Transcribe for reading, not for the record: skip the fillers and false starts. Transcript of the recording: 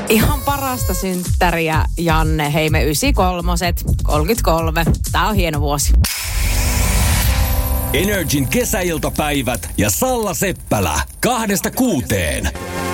Ihan parasta synttäriä, Janne. Hei, me 93-set, 33. Tää on hieno vuosi. Energin kesäiltapäivät ja Salla Seppälä 2-6.